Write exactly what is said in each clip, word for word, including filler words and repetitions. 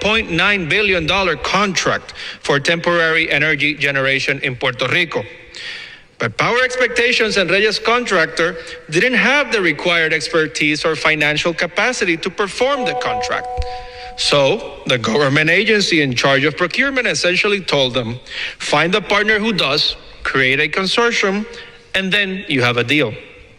point nine billion dollars contract for temporary energy generation in Puerto Rico. But Power Expectations and Reyes Contractor didn't have the required expertise or financial capacity to perform the contract. So the government agency in charge of procurement essentially told them, find a partner who does, create a consortium, and then you have a deal.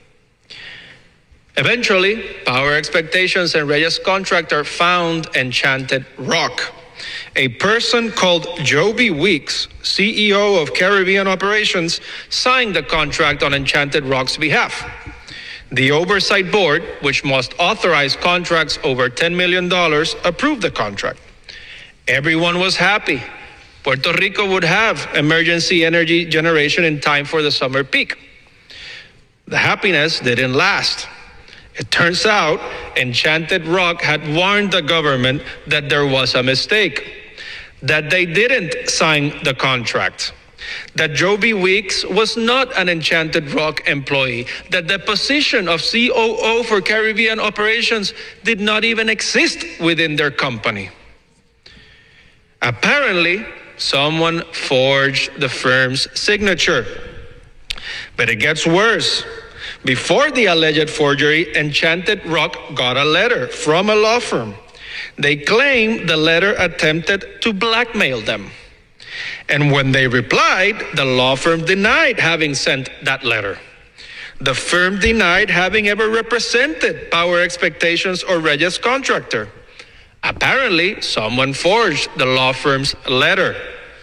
Eventually, Power Expectations and Reyes Contractor found Enchanted Rock. A person called Joby Weeks, C E O of Caribbean Operations, signed the contract on Enchanted Rock's behalf. The Oversight Board, which must authorize contracts over ten million dollars, approved the contract. Everyone was happy. Puerto Rico would have emergency energy generation in time for the summer peak. The happiness didn't last. It turns out Enchanted Rock had warned the government that there was a mistake, that they didn't sign the contract, that Joby Weeks was not an Enchanted Rock employee, that the position of C O O for Caribbean Operations did not even exist within their company. Apparently, someone forged the firm's signature. But it gets worse. Before the alleged forgery, Enchanted Rock got a letter from a law firm. They claim the letter attempted to blackmail them. And when they replied, the law firm denied having sent that letter. The firm denied having ever represented Power Expectations or Reyes Contractor. Apparently, someone forged the law firm's letter.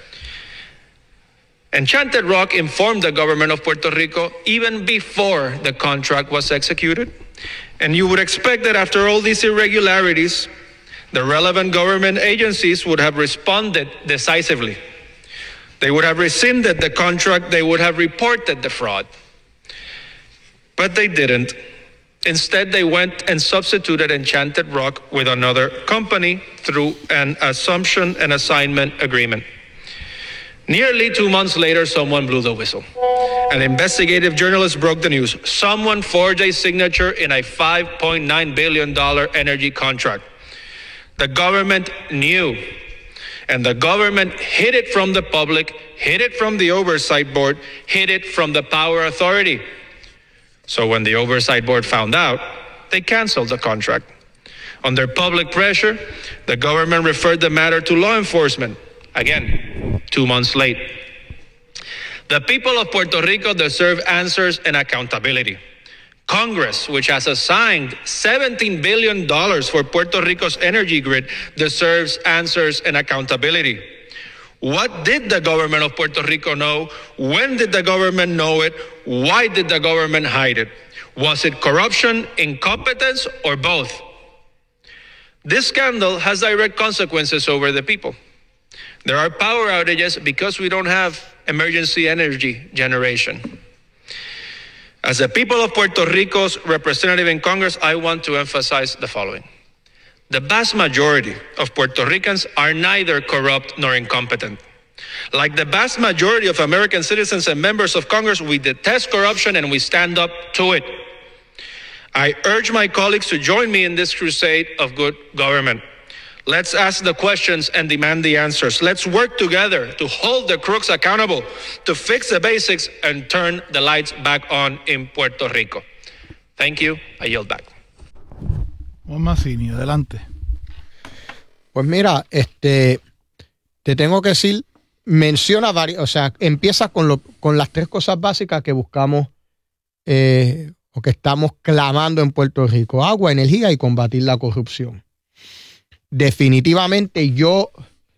Enchanted Rock informed the government of Puerto Rico even before the contract was executed. And you would expect that after all these irregularities, the relevant government agencies would have responded decisively. They would have rescinded the contract, they would have reported the fraud. But they didn't. Instead, they went and substituted Enchanted Rock with another company through an assumption and assignment agreement. Nearly two months later, someone blew the whistle. An investigative journalist broke the news. Someone forged a signature in a five point nine billion dollars energy contract. The government knew, and the government hid it from the public, hid it from the Oversight Board, hid it from the Power Authority. So when the Oversight Board found out, they canceled the contract. Under public pressure, the government referred the matter to law enforcement. Again, two months late. The people of Puerto Rico deserve answers and accountability. Congress, which has assigned seventeen billion dollars for Puerto Rico's energy grid, deserves answers and accountability. What did the government of Puerto Rico know? When did the government know it? Why did the government hide it? Was it corruption, incompetence, or both? This scandal has direct consequences over the people. There are power outages because we don't have emergency energy generation. As the people of Puerto Rico's representative in Congress, I want to emphasize the following. The vast majority of Puerto Ricans are neither corrupt nor incompetent. Like the vast majority of American citizens and members of Congress, we detest corruption and we stand up to it. I urge my colleagues to join me in this crusade of good government. Let's ask the questions and demand the answers. Let's work together to hold the crooks accountable, to fix the basics and turn the lights back on in Puerto Rico. Thank you. I yield back. Juan Mazzini, adelante. Pues mira, este, te tengo que decir, menciona varias, o sea, empieza con, lo, con las tres cosas básicas que buscamos eh, o que estamos clamando en Puerto Rico: agua, energía y combatir la corrupción. Definitivamente yo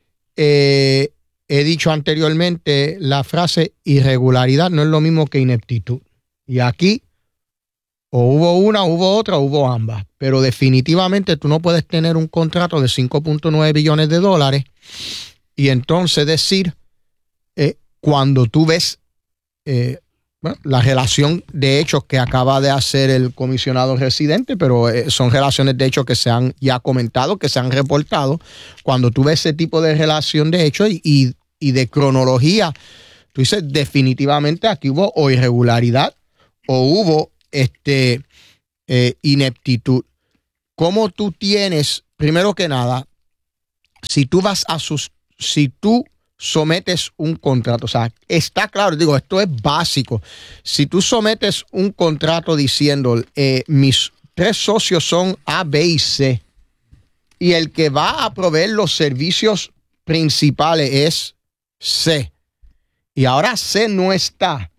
eh, he dicho anteriormente la frase irregularidad no es lo mismo que ineptitud. Y aquí o hubo una, hubo otra, o hubo ambas. Pero definitivamente tú no puedes tener un contrato de cinco punto nueve billones de dólares y entonces decir, eh, cuando tú ves eh, bueno, la relación de hechos que acaba de hacer el comisionado residente, pero eh, son relaciones de hechos que se han ya comentado, que se han reportado. Cuando tú ves ese tipo de relación de hechos y, y, y de cronología, tú dices definitivamente aquí hubo o irregularidad o hubo este, eh, ineptitud. ¿Cómo tú tienes, primero que nada, si tú vas a sus, si tú sometes un contrato, o sea, está claro, digo, esto es básico. Si tú sometes un contrato diciendo, eh, mis tres socios son A, B y C, y el que va a proveer los servicios principales es C, y ahora C no está,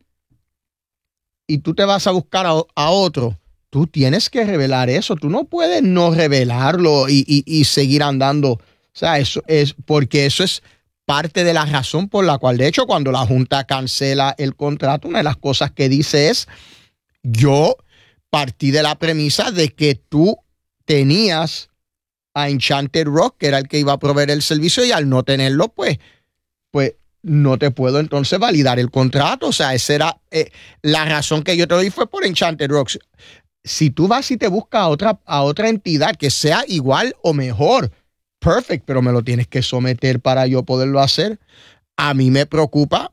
y tú te vas a buscar a, a otro, tú tienes que revelar eso. Tú no puedes no revelarlo y, y, y seguir andando. O sea, eso es porque eso es parte de la razón por la cual, de hecho, cuando la Junta cancela el contrato, una de las cosas que dice es, yo partí de la premisa de que tú tenías a Enchanted Rock, que era el que iba a proveer el servicio, y al no tenerlo, pues, pues no te puedo entonces validar el contrato. O sea, esa era eh, la razón que yo te doy, fue por Enchanted Rock. Si tú vas y te buscas a otra, a otra entidad que sea igual o mejor, perfect, pero me lo tienes que someter para yo poderlo hacer. A mí me preocupa,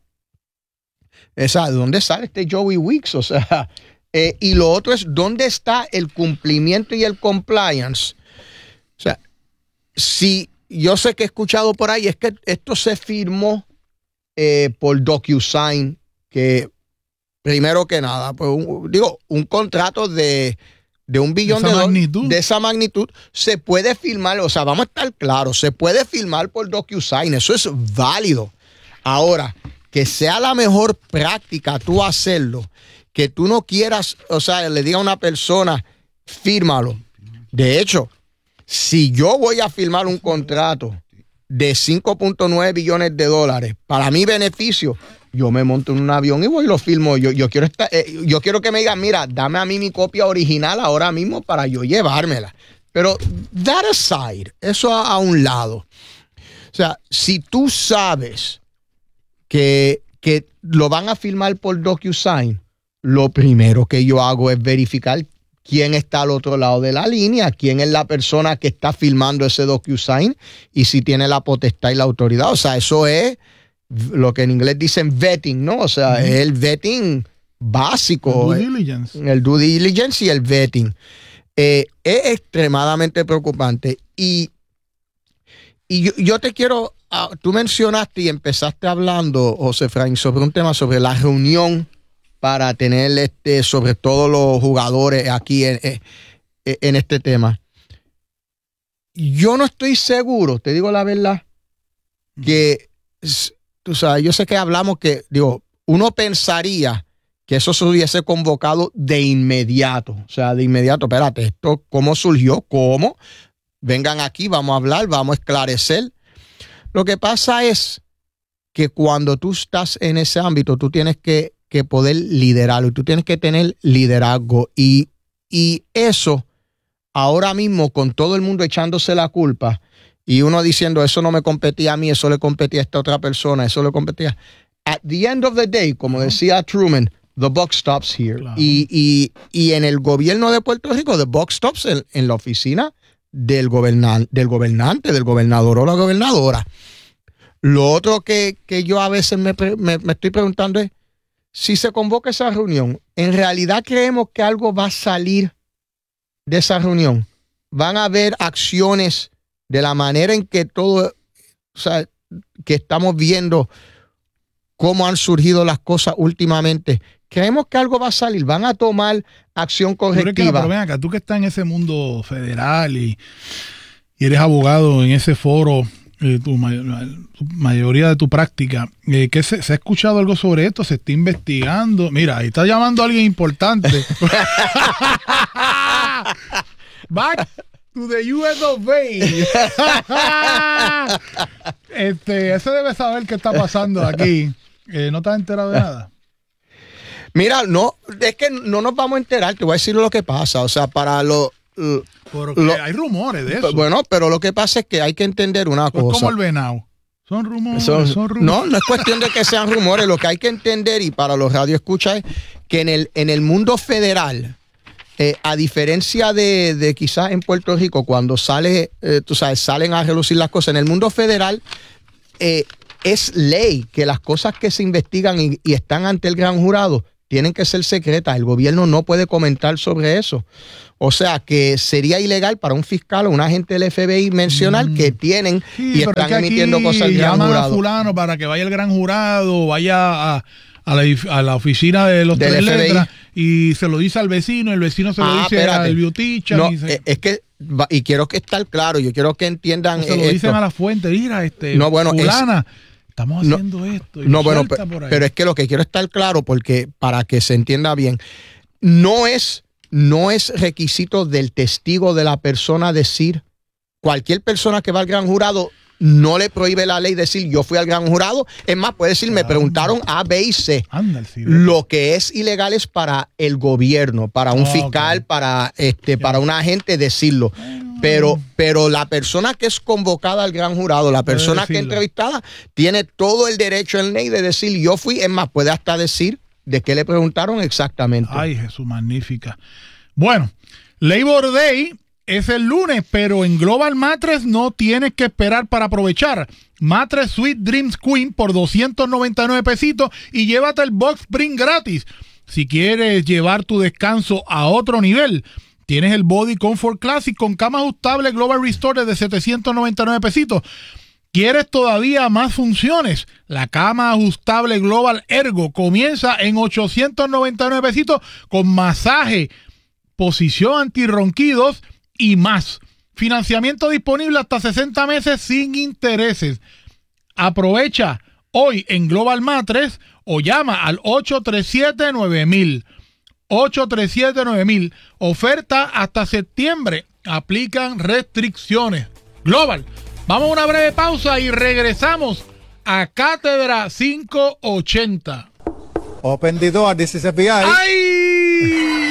o sea, ¿dónde sale este Joey Weeks? O sea, eh, y lo otro es, ¿dónde está el cumplimiento y el compliance? O sea, si yo sé que he escuchado por ahí, es que esto se firmó eh, por DocuSign, que primero que nada, pues un, digo, un contrato de, de un billón de, de dólares de esa magnitud se puede firmar, o sea, vamos a estar claros, se puede firmar por DocuSign, eso es válido. Ahora, que sea la mejor práctica tú hacerlo, que tú no quieras, o sea, le diga a una persona, fírmalo. De hecho, si yo voy a firmar un contrato de cinco punto nueve billones de dólares para mi beneficio, yo me monto en un avión y voy y lo firmo. Yo, yo, quiero estar, eh, yo quiero que me digan, mira, dame a mí mi copia original ahora mismo para yo llevármela. Pero that aside, eso a, a un lado. O sea, si tú sabes que, que lo van a firmar por DocuSign, lo primero que yo hago es verificar quién está al otro lado de la línea, quién es la persona que está firmando ese DocuSign y si tiene la potestad y la autoridad. O sea, eso es lo que en inglés dicen vetting, ¿no? O sea, mm-hmm. es el vetting básico. El due diligence. El due diligence y el vetting. Eh, es extremadamente preocupante. Y, y yo, yo te quiero, uh, tú mencionaste y empezaste hablando, José Efraín, sobre un tema, sobre la reunión para tener este, sobre todo los jugadores aquí en, en, en este tema. Yo no estoy seguro, te digo la verdad, que tú sabes, yo sé que hablamos que, digo, uno pensaría que eso se hubiese convocado de inmediato. O sea, de inmediato, espérate, esto, ¿cómo surgió? ¿Cómo? Vengan aquí, vamos a hablar, vamos a esclarecer. Lo que pasa es que cuando tú estás en ese ámbito, tú tienes que, que poder liderarlo y tú tienes que tener liderazgo. Y, y eso, ahora mismo, con todo el mundo echándose la culpa, y uno diciendo, eso no me competía a mí, eso le competía a esta otra persona, eso le competía. At the end of the day, como decía Truman, the buck stops here. Claro. Y, y, y en el gobierno de Puerto Rico, the buck stops en, en la oficina del, gobernan, del gobernante, del gobernador o la gobernadora. Lo otro que, que yo a veces me, me, me estoy preguntando es, si se convoca esa reunión, ¿en realidad creemos que algo va a salir de esa reunión? ¿Van a haber acciones de la manera en que todo, o sea, que estamos viendo cómo han surgido las cosas últimamente? ¿Creemos que algo va a salir? ¿Van a tomar acción correctiva? Pero ven acá, tú que estás en ese mundo federal y, y eres abogado en ese foro, eh, tu, tu mayoría de tu práctica, eh, ¿qué se, ¿se ha escuchado algo sobre esto? ¿Se está investigando? Mira, ahí está llamando a alguien importante. Back to the U S of A. este, ese debe saber qué está pasando aquí. Eh, ¿No te has enterado de nada? Mira, no, es que no nos vamos a enterar, te voy a decir lo que pasa. O sea, para lo... lo Porque lo, hay rumores de eso. Bueno, pero lo que pasa es que hay que entender una pues cosa. Como el venado. Son rumores, son, son rumores. No, no es cuestión de que sean rumores. Lo que hay que entender, y para los radioescuchas, es que en el, en el mundo federal, eh, a diferencia de, de quizás en Puerto Rico, cuando sale, eh, tú sabes, salen a relucir las cosas, en el mundo federal eh, es ley que las cosas que se investigan y, y están ante el gran jurado tienen que ser secretas. El gobierno no puede comentar sobre eso. O sea, que sería ilegal para un fiscal o un agente del F B I mencionar mm. que tienen sí, y están es emitiendo cosas al gran llaman jurado. A fulano para que vaya el gran jurado, vaya a, a, la, a la oficina de los tres letras y se lo dice al vecino, el vecino se lo ah, dice espérate. al beauty no, y se... es que, y quiero que estar claro, yo quiero que entiendan. O se lo esto. dicen a la fuente, mira, este, no, bueno, fulana, es, estamos haciendo no, esto. Y no, bueno, pero, pero es que lo que quiero estar claro, porque para que se entienda bien, no es... No es requisito del testigo de la persona decir, cualquier persona que va al gran jurado no le prohíbe la ley decir yo fui al gran jurado. Es más, puede decir, me preguntaron A, B y C. Anda, sí, lo que es ilegal es para el gobierno, para un oh, fiscal, okay. para este, para un agente decirlo. Pero, pero la persona que es convocada al gran jurado, la persona que es entrevistada, tiene todo el derecho en ley de decir yo fui. Es más, puede hasta decir ¿de qué le preguntaron exactamente? Ay, Jesús, magnífica. Bueno, Labor Day es el lunes, pero en Global Mattress no tienes que esperar para aprovechar. Mattress Sweet Dreams Queen por doscientos noventa y nueve pesitos y llévate el Box Spring gratis. Si quieres llevar tu descanso a otro nivel, tienes el Body Comfort Classic con cama ajustable Global Restore de setecientos noventa y nueve pesitos. ¿Quieres todavía más funciones? La cama ajustable Global Ergo comienza en ochocientos noventa y nueve pesitos con masaje, posición antirronquidos y más. Financiamiento disponible hasta sesenta meses sin intereses. Aprovecha hoy en Global Mattress o llama al ocho tres siete nueve mil. ocho tres siete nueve mil. Oferta hasta septiembre. Aplican restricciones. Global. Vamos a una breve pausa y regresamos a Cátedra quinientos ochenta. Open the door, this is F B I. ¡Ay!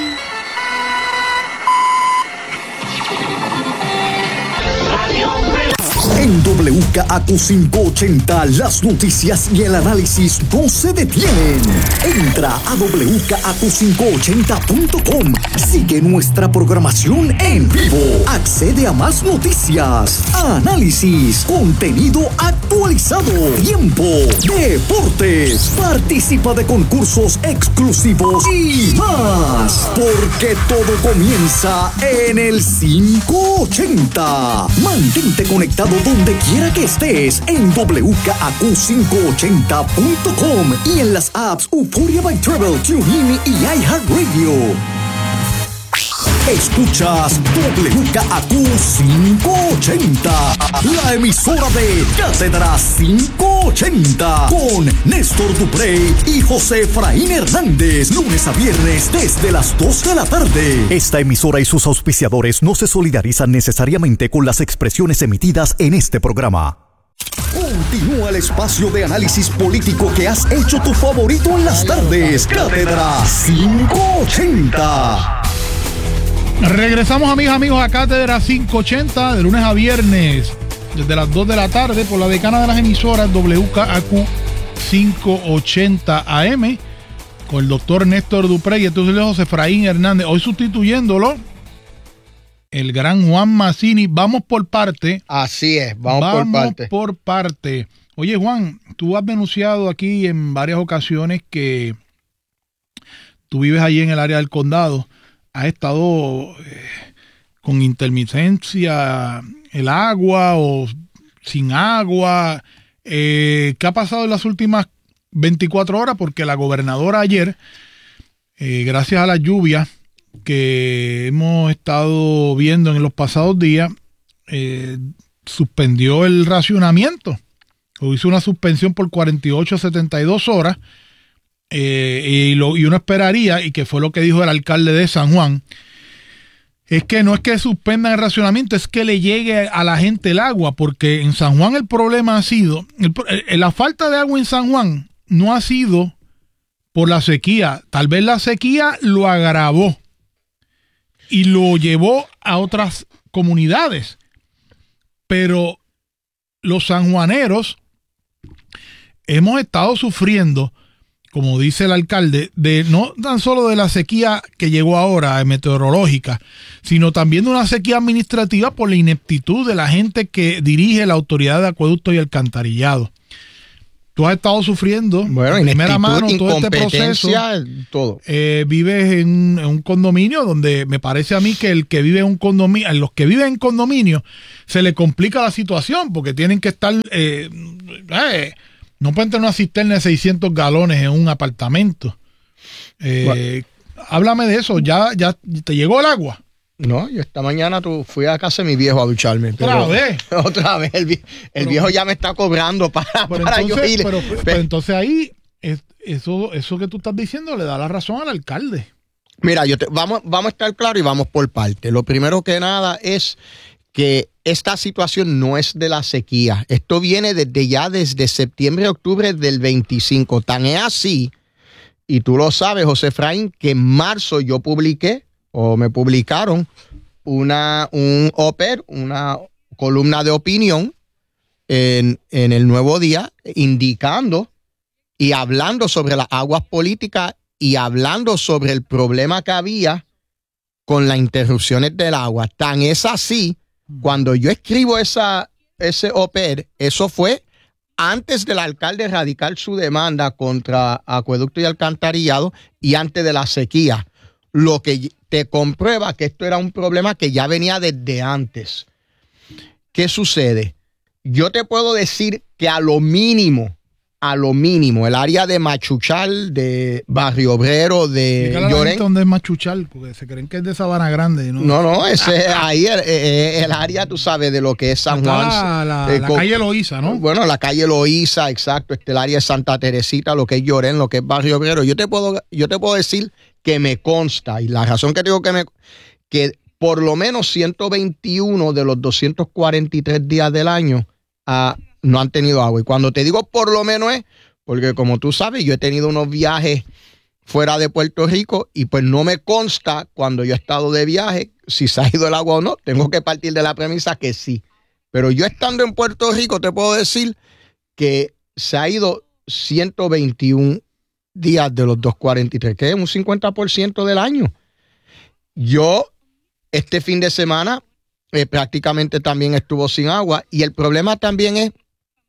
En W K A Q quinientos ochenta, las noticias y el análisis no se detienen. Entra a w k a q quinientos ochenta punto com. Sigue nuestra programación en vivo. Accede a más noticias, análisis, contenido actualizado, tiempo, deportes. Participa de concursos exclusivos y más. Porque todo comienza en el quinientos ochenta. Mantente conectado donde quiera que estés en w k a q quinientos ochenta punto com y en las apps Euphoria by Travel, TuneIn y iHeartRadio. Escuchas W K A Q quinientos ochenta, la emisora de Cátedra quinientos ochenta, con Néstor Duprey y José Efraín Hernández, lunes a viernes desde las dos de la tarde. Esta emisora y sus auspiciadores no se solidarizan necesariamente con las expresiones emitidas en este programa. Continúa el espacio de análisis político que has hecho tu favorito en las tardes. Cátedra quinientos ochenta. Regresamos, amigas, amigos, a Cátedra quinientos ochenta de lunes a viernes desde las dos de la tarde por la decana de las emisoras W K A Q quinientos ochenta A M con el doctor Néstor Duprey y entonces José Efraín Hernández. Hoy sustituyéndolo el gran Juan Mazzini. Vamos por parte. Así es, vamos, vamos por parte. por parte. Oye, Juan, tú has denunciado aquí en varias ocasiones que tú vives allí en el área del condado. Ha estado eh, con intermitencia el agua o sin agua. Eh, ¿Qué ha pasado en las últimas veinticuatro horas? Porque la gobernadora ayer, eh, gracias a la lluvia que hemos estado viendo en los pasados días, eh, suspendió el racionamiento. O hizo una suspensión por cuarenta y ocho a setenta y dos horas. Eh, y, lo, y uno esperaría, y que fue lo que dijo el alcalde de San Juan, es que no es que suspendan el racionamiento, es que le llegue a la gente el agua, porque en San Juan el problema ha sido, el, el, la falta de agua en San Juan no ha sido por la sequía, tal vez la sequía lo agravó y lo llevó a otras comunidades, pero los sanjuaneros hemos estado sufriendo, como dice el alcalde, de no tan solo de la sequía que llegó ahora, meteorológica, sino también de una sequía administrativa por la ineptitud de la gente que dirige la autoridad de acueducto y alcantarillado. tú has estado sufriendo Bueno, de primera mano ineptitud, todo este proceso. incompetencia, todo. Eh, vives en, en un condominio donde me parece a mí que el que vive en un condominio, a los que viven en condominio, se le complica la situación porque tienen que estar, eh, eh, no pueden tener una cisterna de seiscientos galones en un apartamento. Eh, bueno. Háblame de eso, ¿ya, ya te llegó el agua? No, yo esta mañana tu, fui a casa de mi viejo a ducharme. ¿Otra pero, vez? Otra vez. El, el pero, viejo ya me está cobrando para, pero para entonces, yo ir. Pero, pero, pero entonces ahí, es, eso, eso que tú estás diciendo le da la razón al alcalde. Mira, yo te, vamos, vamos a estar claros y vamos por parte. Lo primero que nada es que esta situación no es de la sequía. Esto viene desde ya desde septiembre, octubre del veinticinco. Tan es así, y tú lo sabes, José Efraín, que en marzo yo publiqué o me publicaron una, un op-ed, una columna de opinión en, en el Nuevo Día, indicando y hablando sobre las aguas políticas y hablando sobre el problema que había con las interrupciones del agua. Tan es así, cuando yo escribo esa, ese op-ed, eso fue antes del alcalde radicar su demanda contra acueducto y alcantarillado y antes de la sequía, lo que te comprueba que esto era un problema que ya venía desde antes. ¿Qué sucede? Yo te puedo decir que a lo mínimo, a lo mínimo, el área de Machuchal, de Barrio Obrero, de Llorén. ¿Dónde es Machuchal? Porque se creen que es de Sabana Grande. No, no, no ese ahí el, el, el área, tú sabes, de lo que es San Juan. La, la, eh, la con, calle Loíza, ¿no? Bueno, la calle Loíza, exacto. Este, el área de Santa Teresita, lo que es Llorén, lo que es Barrio Obrero. Yo te puedo, yo te puedo decir que me consta, y la razón que digo que me que por lo menos ciento veintiuno de los doscientos cuarenta y tres días del año uh, no han tenido agua. Y cuando te digo por lo menos es porque, como tú sabes, yo he tenido unos viajes fuera de Puerto Rico y pues no me consta cuando yo he estado de viaje si se ha ido el agua o no. Tengo que partir de la premisa que sí. Pero yo estando en Puerto Rico te puedo decir que se ha ido ciento veintiún días de los doscientos cuarenta y tres, que es un cincuenta por ciento del año. Yo este fin de semana eh, prácticamente también estuvo sin agua y el problema también es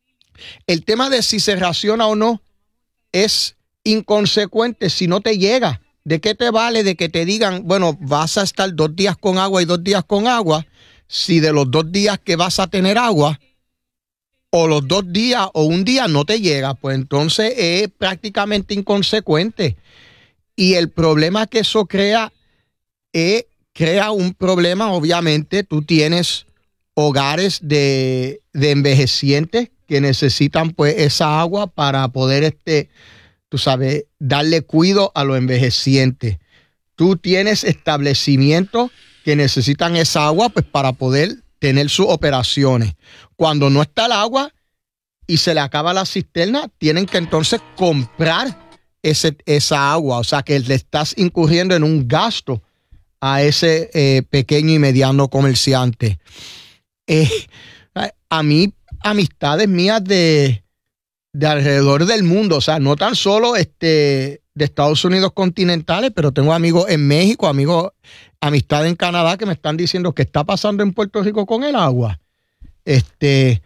el tema de si se raciona o no es inconsecuente si no te llega. ¿De qué te vale de que te digan, bueno, vas a estar dos días con agua y dos días con agua, si de los dos días que vas a tener agua o los dos días o un día no te llega? Pues entonces es prácticamente inconsecuente. Y el problema que eso crea es, crea un problema, obviamente, tú tienes hogares de, de envejecientes que necesitan pues esa agua para poder, este, tú sabes, darle cuidado a los envejecientes. Tú tienes establecimientos que necesitan esa agua pues para poder tener sus operaciones. Cuando no está el agua y se le acaba la cisterna, tienen que entonces comprar ese, esa agua. O sea que le estás incurriendo en un gasto a ese eh, pequeño y mediano comerciante. Eh, a mí, amistades mías de, de alrededor del mundo, o sea, no tan solo este, de Estados Unidos continentales, pero tengo amigos en México, amigos, amistades en Canadá que me están diciendo que está pasando en Puerto Rico con el agua. Este,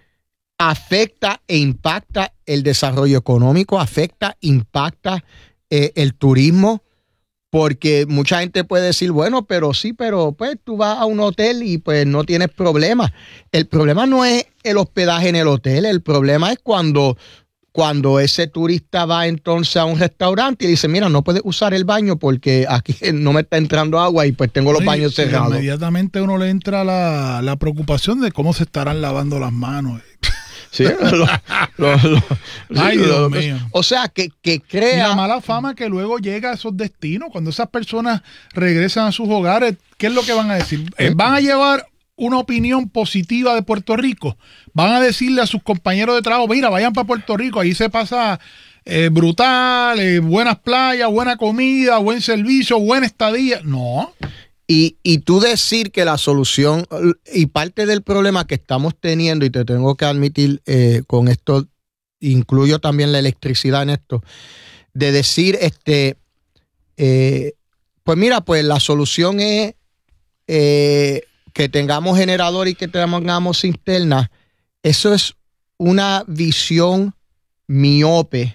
afecta e impacta el desarrollo económico, afecta, impacta eh, el turismo, porque mucha gente puede decir, bueno, pero sí, pero pues tú vas a un hotel y pues no tienes problema. El problema no es el hospedaje en el hotel, el problema es cuando, cuando ese turista va entonces a un restaurante y dice, mira, no puedes usar el baño porque aquí no me está entrando agua y pues tengo los sí, baños cerrados. Inmediatamente uno le entra la, la preocupación de cómo se estarán lavando las manos. Sí, lo, lo, lo, Ay, sí, Dios lo, mío. O sea, que, que crea... Y la mala fama que luego llega a esos destinos, cuando esas personas regresan a sus hogares, ¿qué es lo que van a decir? Eh, ¿Van a llevar una opinión positiva de Puerto Rico? ¿Van a decirle a sus compañeros de trabajo, mira, vayan para Puerto Rico, ahí se pasa eh, brutal, eh, buenas playas, buena comida, buen servicio, buena estadía? No. Y, y tú decir que la solución y parte del problema que estamos teniendo, y te tengo que admitir eh, con esto, incluyo también la electricidad en esto, de decir, este, eh, pues mira, pues la solución es eh, que tengamos generador y que tengamos cisternas. Eso es una visión miope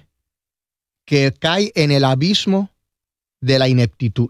que cae en el abismo de la ineptitud.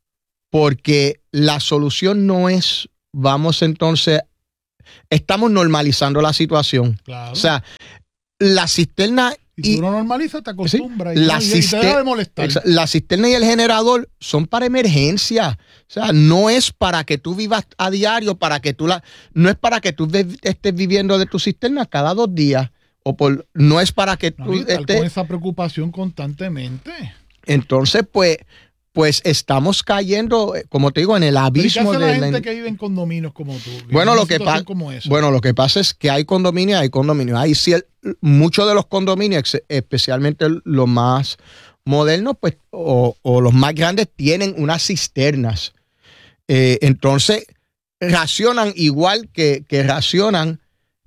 Porque la solución no es, vamos entonces, estamos normalizando la situación. Claro. O sea, la cisterna... Si y tú lo normalizas, te acostumbras sí, y, la, no, y te cister- deja de molestar. exa- la cisterna y el generador son para emergencia. O sea, no es para que tú vivas a diario, para que tú la, no es para que tú ve- estés viviendo de tu cisterna cada dos días. O por, no es para que No, tú y estar estés. con esa preocupación constantemente. Entonces, pues, pues estamos cayendo, eh, como te digo, en el Pero ¿y qué abismo hace de la la gente in- que vive en condominios como tú? Bueno, En lo una que situación pasa, como esa. bueno, lo que pasa es que hay condominios, hay condominios. Hay cier- muchos de los condominios, ex- especialmente los más modernos, pues, o, o los más grandes, tienen unas cisternas. Eh, entonces, racionan igual que, que racionan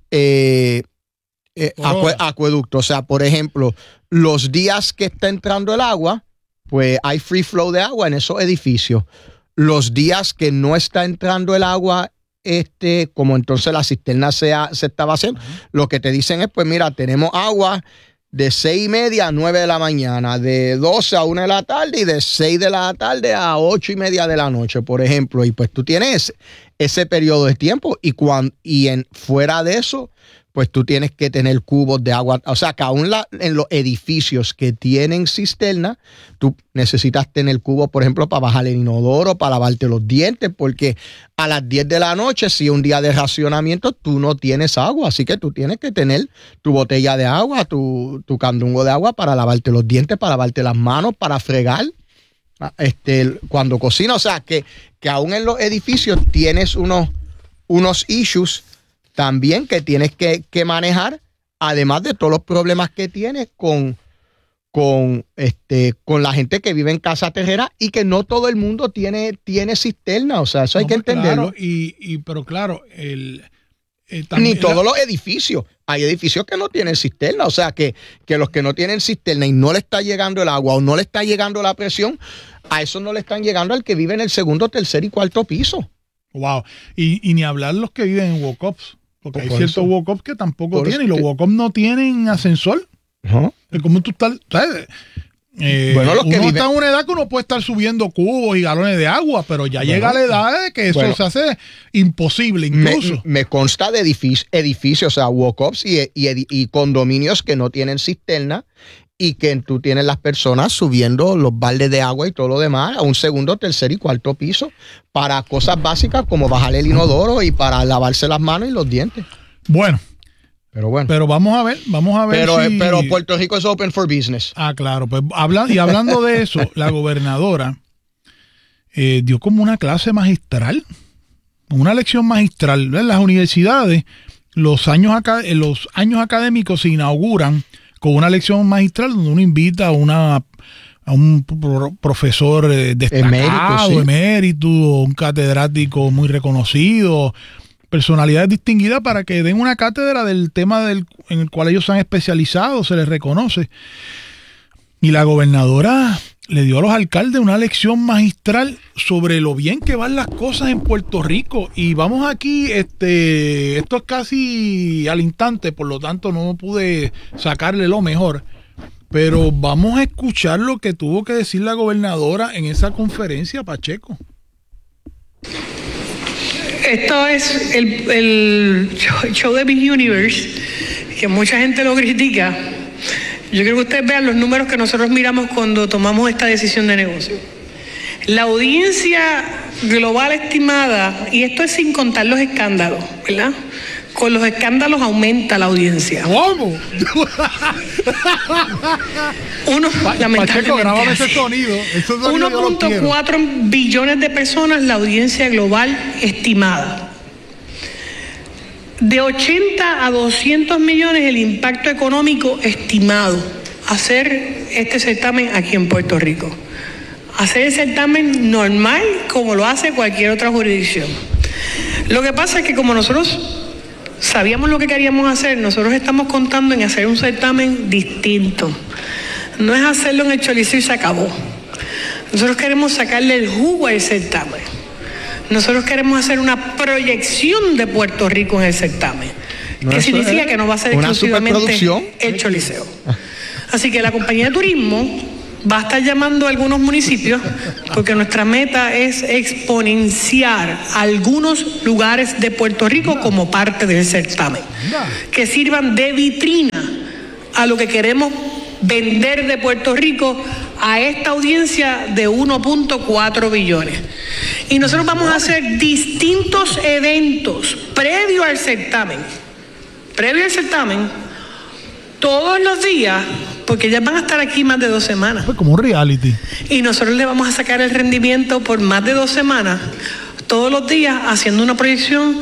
eh, eh, Por acue- hora. acueductos. O sea, por ejemplo, los días que está entrando el agua, pues hay free flow de agua en esos edificios. Los días que no está entrando el agua, este, como entonces la cisterna se, ha- se está vaciando, lo que te dicen es, pues mira, tenemos agua de seis y media a nueve de la mañana, de doce a una de la tarde y de seis de la tarde a ocho y media de la noche, por ejemplo. Y pues tú tienes ese periodo de tiempo y, cuan- y en, fuera de eso, pues tú tienes que tener cubos de agua. O sea, que aún la- en los edificios que tienen cisterna, tú necesitas tener cubos, por ejemplo, para bajar el inodoro, para lavarte los dientes, porque a las diez de la noche, si es un día de racionamiento, tú no tienes agua. Así que tú tienes que tener tu botella de agua, tu, tu candungo de agua para lavarte los dientes, para lavarte las manos, para fregar este, cuando cocinas. O sea, que, que aún en los edificios tienes unos, unos issues también que tienes que, que manejar, además de todos los problemas que tienes con, con, este, con la gente que vive en casa terrera y que no todo el mundo tiene, tiene cisterna. O sea, eso hay No, que pues, entenderlo. claro, y, y, pero claro, el, eh, también Ni todos la- los edificios. Hay edificios que no tienen cisterna. O sea, que, que los que no tienen cisterna y no le está llegando el agua o no le está llegando la presión, a eso no le están llegando al que vive en el segundo, tercer y cuarto piso. Wow. Y, y ni hablar los que viven en walk-ups. Porque Por hay eso. ciertos walk-ups que tampoco Por eso tienen. Y los que- walk-ups no tienen ascensor. ¿No? Es como tú estás, ¿sabes? Eh, Bueno, los que uno viven- está en una edad que uno puede estar subiendo cubos y galones de agua, pero ya Bueno. llega la edad de que eso Bueno. se hace imposible Me, incluso. me consta de edific- edificios, o sea, walk-ups y, y, edi- y condominios que no tienen cisterna y que tú tienes las personas subiendo los baldes de agua y todo lo demás a un segundo, tercer y cuarto piso para cosas básicas como bajar el inodoro y para lavarse las manos y los dientes. Bueno, Pero bueno. pero vamos a ver, vamos a ver Pero, si... pero Puerto Rico es open for business. Ah, claro. Pues habla, y hablando de eso, la gobernadora eh, dio como una clase magistral, una lección magistral. En las universidades, los años, aca- eh, los años académicos se inauguran con una lección magistral donde uno invita a, una, a un pro- profesor eh, destacado, Emérito, sí. emérito, un catedrático muy reconocido, personalidades distinguidas para que den una cátedra del tema del, en el cual ellos se han especializado, se les reconoce. Y la gobernadora le dio a los alcaldes una lección magistral sobre lo bien que van las cosas en Puerto Rico. Y vamos aquí, este, esto es casi al instante, por lo tanto no pude sacarle lo mejor. Pero vamos a escuchar lo que tuvo que decir la gobernadora en esa conferencia, Pacheco. Esto es el, el show, show de Miss Universe, que mucha gente lo critica. Yo quiero que ustedes vean los números que nosotros miramos cuando tomamos esta decisión de negocio. La audiencia global estimada, y esto es sin contar los escándalos, ¿verdad? Con los escándalos aumenta la audiencia. ¿Cómo? Uno, Pacheco, lamentablemente, grábame ese así. sonido. Ese sonido yo uno lo punto quiero. cuatro billones de personas la audiencia global estimada. De ochenta a doscientos millones el impacto económico estimado. Hacer este certamen aquí en Puerto Rico. Hacer el certamen normal como lo hace cualquier otra jurisdicción. Lo que pasa es que como nosotros sabíamos lo que queríamos hacer, nosotros estamos contando en hacer un certamen distinto. No es hacerlo en el Choliseo y se acabó. Nosotros queremos sacarle el jugo al certamen. Nosotros queremos hacer una proyección de Puerto Rico en el certamen. No, que eso significa es que no va a ser una exclusivamente superproducción. el Choliseo. Así que la compañía de turismo va a estar llamando a algunos municipios porque nuestra meta es exponenciar algunos lugares de Puerto Rico como parte del certamen, que sirvan de vitrina a lo que queremos vender de Puerto Rico a esta audiencia de uno punto cuatro billones. Y nosotros vamos a hacer distintos eventos previo al certamen, previo al certamen, todos los días, porque ya van a estar aquí más de dos semanas. Pues como un reality. Y nosotros le vamos a sacar el rendimiento por más de dos semanas, todos los días, haciendo una proyección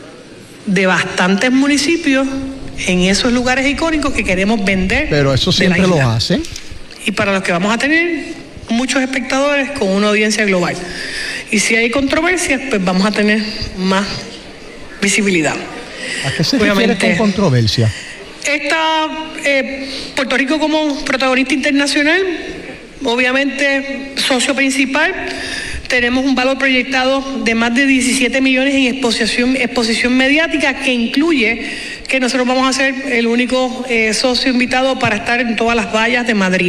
de bastantes municipios en esos lugares icónicos que queremos vender. Pero eso siempre lo hacen. Y para los que vamos a tener muchos espectadores con una audiencia global. Y si hay controversias, pues vamos a tener más visibilidad. ¿A qué se Obviamente, refiere con controversia? Está eh, Puerto Rico como protagonista internacional, obviamente socio principal. Tenemos un valor proyectado de más de diecisiete millones en exposición, exposición mediática, que incluye que nosotros vamos a ser el único eh, socio invitado para estar en todas las vallas de Madrid.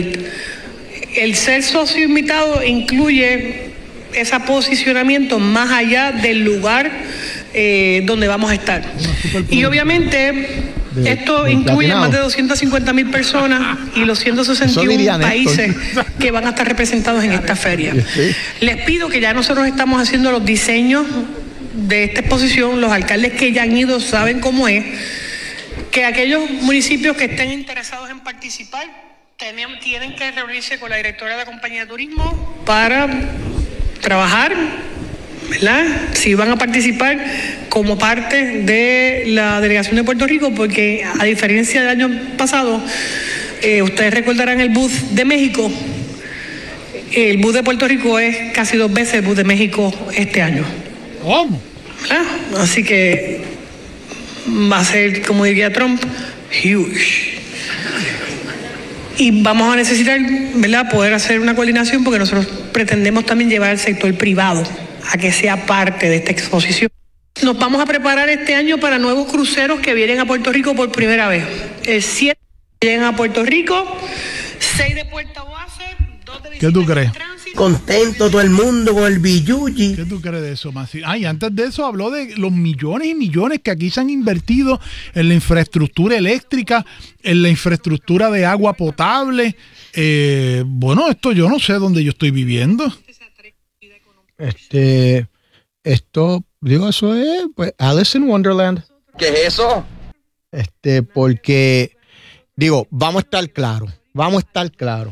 El ser socio invitado incluye ese posicionamiento más allá del lugar eh, donde vamos a estar. Y obviamente de, esto de incluye platinado. Más de doscientas cincuenta mil personas y los ciento sesenta y uno países que van a estar representados en esta feria. Sí. Les pido que ya nosotros estamos haciendo los diseños de esta exposición, los alcaldes que ya han ido saben cómo es, que aquellos municipios que estén interesados en participar tienen, tienen que reunirse con la directora de la compañía de turismo para trabajar, ¿verdad? Si van a participar como parte de la delegación de Puerto Rico, porque a diferencia del año pasado, eh, ustedes recordarán el booth de México, el booth de Puerto Rico es casi dos veces el booth de México este año. ¿Cómo? ¿Verdad? Así que va a ser, como diría Trump, huge. Y vamos a necesitar, ¿verdad?, poder hacer una coordinación, porque nosotros pretendemos también llevar al sector privado a que sea parte de esta exposición. Nos vamos a preparar este año para nuevos cruceros que vienen a Puerto Rico por primera vez. El siete llegan a Puerto Rico, seis de Puerto Base, dos de ¿Qué tú crees? Contento todo el mundo con el billuyi. ¿Qué tú crees de eso, Masi? Ay, antes de eso habló de los millones y millones que aquí se han invertido en la infraestructura eléctrica, en la infraestructura de agua potable. Eh, bueno, esto yo no sé dónde yo estoy viviendo. Este, esto, digo, eso es, pues, Alice in Wonderland. ¿Qué es eso? Este, porque, digo, vamos a estar claros, vamos a estar claros.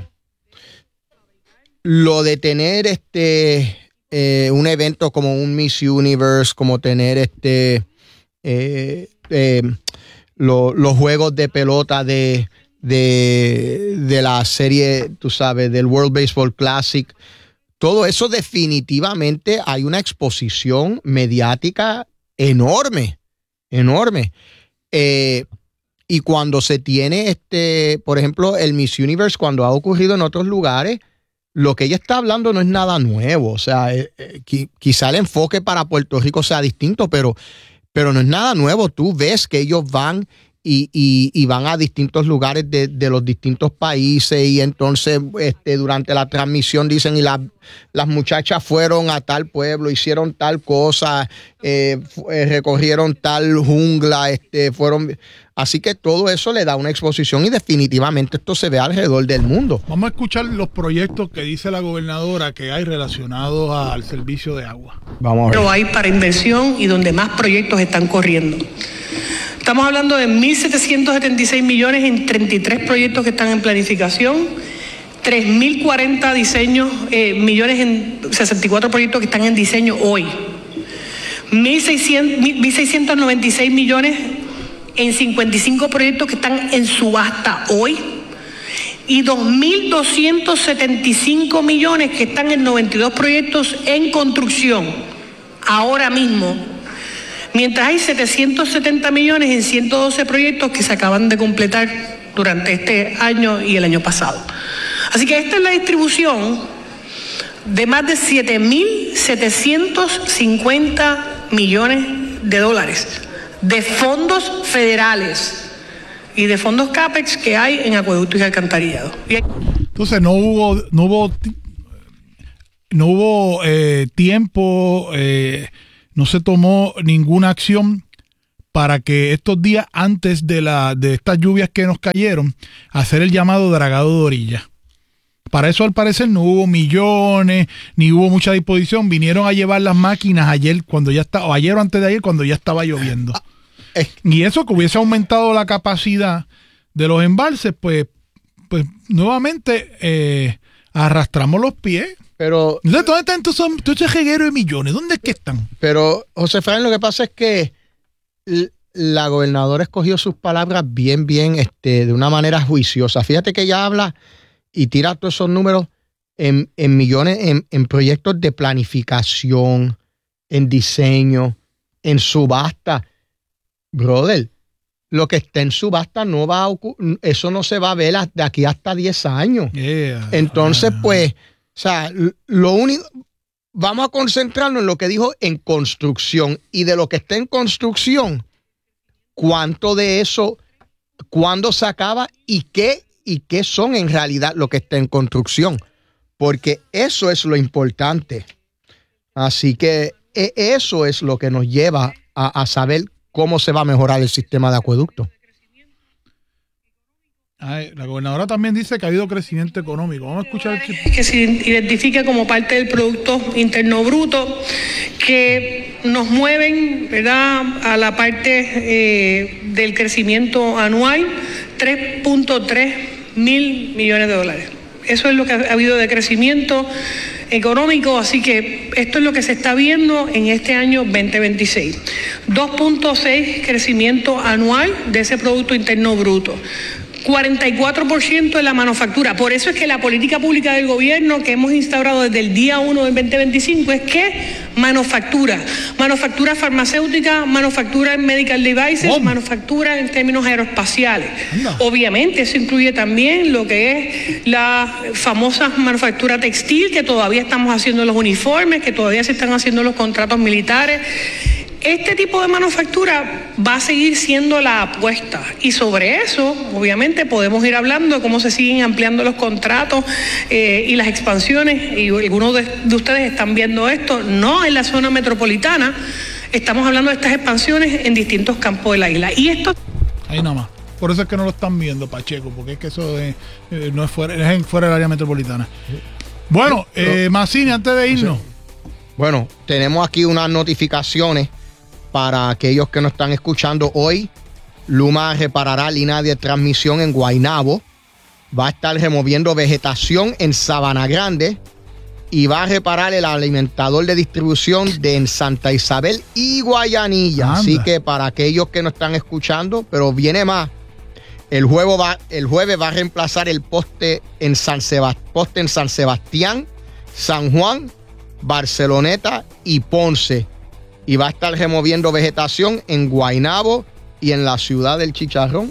Lo de tener este eh, un evento como un Miss Universe, como tener este eh, eh, lo, los juegos de pelota de, de, de la serie, tú sabes, del World Baseball Classic, todo eso definitivamente hay una exposición mediática enorme, enorme. Eh, y cuando se tiene, este, por ejemplo, el Miss Universe, cuando ha ocurrido en otros lugares, lo que ella está hablando no es nada nuevo. O sea, eh, eh, quizá el enfoque para Puerto Rico sea distinto, pero, pero no es nada nuevo. Tú ves que ellos van y, y, y van a distintos lugares de, de los distintos países, y entonces este, durante la transmisión dicen, y la, las muchachas fueron a tal pueblo, hicieron tal cosa, eh, eh, recorrieron tal jungla, este, fueron... Así que todo eso le da una exposición, y definitivamente esto se ve alrededor del mundo. Vamos a escuchar los proyectos que dice la gobernadora que hay relacionados al servicio de agua. Vamos a ver. Pero hay para inversión y donde más proyectos están corriendo. Estamos hablando de mil setecientos setenta y seis millones en treinta y tres proyectos que están en planificación, tres mil cuarenta diseños, eh, millones en sesenta y cuatro proyectos que están en diseño hoy, mil seiscientos noventa y seis millones en cincuenta y cinco proyectos que están en subasta hoy, y dos mil doscientos setenta y cinco millones que están en noventa y dos proyectos en construcción ahora mismo, mientras hay setecientos setenta millones en ciento doce proyectos que se acaban de completar durante este año y el año pasado. Así que esta es la distribución de más de siete mil setecientos cincuenta millones de dólares de fondos federales y de fondos CAPEX que hay en acueductos y alcantarillado. Y hay... Entonces no hubo, no hubo, no hubo eh, tiempo, eh, no se tomó ninguna acción para que estos días antes de la de estas lluvias que nos cayeron, hacer el llamado dragado de orilla. Para eso al parecer no hubo millones, ni hubo mucha disposición. Vinieron a llevar las máquinas ayer cuando ya estaba, o ayer o antes de ayer cuando ya estaba lloviendo. Y eso que hubiese aumentado la capacidad de los embalses, pues, pues nuevamente eh, arrastramos los pies. Pero, ¿dónde están todos esos regueros de millones? ¿Dónde es que están? Pero, José Efraín, lo que pasa es que la gobernadora escogió sus palabras bien, bien, este, de una manera juiciosa. Fíjate que ella habla y tira todos esos números en, en millones, en, en proyectos de planificación, en diseño, en subasta. Brother, lo que está en subasta no va a ocurrir, eso no se va a ver de aquí hasta diez años. Yeah. Entonces, pues, o sea, lo único, vamos a concentrarnos en lo que dijo en construcción, y de lo que está en construcción, cuánto de eso, cuándo se acaba y qué, y qué son en realidad lo que está en construcción, porque eso es lo importante. Así que eso es lo que nos lleva a, a saber cómo se va a mejorar el sistema de acueducto. Ay, la gobernadora también dice que ha habido crecimiento económico. Vamos a escuchar. Que, que se identifique como parte del Producto Interno Bruto, que nos mueven, ¿verdad?, a la parte eh, del crecimiento anual, tres punto tres mil millones de dólares. Eso es lo que ha habido de crecimiento económico, así que esto es lo que se está viendo en este año veinte veintiséis. dos punto seis crecimiento anual de ese Producto Interno Bruto. cuarenta y cuatro por ciento de la manufactura. Por eso es que la política pública del gobierno que hemos instaurado desde el día uno del veinte veinticinco es que manufactura, manufactura farmacéutica, manufactura en medical devices, oh. manufactura en términos aeroespaciales. Anda. Obviamente eso incluye también lo que es la famosa manufactura textil, que todavía estamos haciendo los uniformes, que todavía se están haciendo los contratos militares. Este tipo de manufactura va a seguir siendo la apuesta, y sobre eso, obviamente, podemos ir hablando de cómo se siguen ampliando los contratos eh, y las expansiones, y algunos de, de ustedes están viendo esto, no en la zona metropolitana, estamos hablando de estas expansiones en distintos campos de la isla. Y esto... Ahí nada más. Por eso es que no lo están viendo, Pacheco, porque es que eso es, eh, no es fuera, es en, fuera del área metropolitana. Bueno, eh, Mazzini, antes de irnos. Bueno, tenemos aquí unas notificaciones. Para aquellos que nos están escuchando hoy, Luma reparará línea de transmisión en Guaynabo, va a estar removiendo vegetación en Sabana Grande y va a reparar el alimentador de distribución de en Santa Isabel y Guayanilla. Anda. Así que para aquellos que nos están escuchando, pero viene más, el jueves va, el jueves va a reemplazar el poste en San Sebast- poste en San Sebastián, San Juan, Barceloneta y Ponce. Y va a estar removiendo vegetación en Guaynabo y en la ciudad del Chicharrón,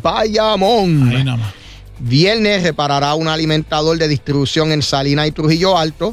Bayamón. Ahí nada más. Viernes reparará un alimentador de distribución en Salinas y Trujillo Alto.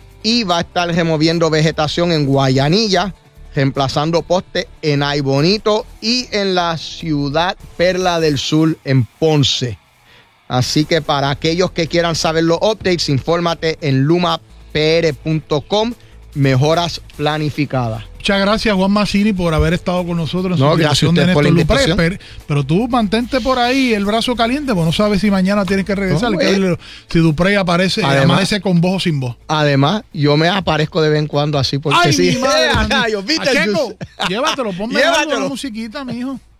Y va a estar removiendo vegetación en Guayanilla, reemplazando postes en Aybonito y en la ciudad Perla del Sur, en Ponce. Así que para aquellos que quieran saber los updates, infórmate en luma p r punto com. Mejoras planificadas. Muchas gracias, Juan Mazzini, por haber estado con nosotros en no, su gracias de por la Néstor Lupré. Pero tú mantente por ahí el brazo caliente, porque no sabes si mañana tienes que regresar. No, que si Dupré aparece, además, amanece con voz o sin voz. Además, yo me aparezco de vez en cuando así porque Ay, sí. Mi madre, yo, Checo, llévatelo, ponme algo de musiquita, mijo.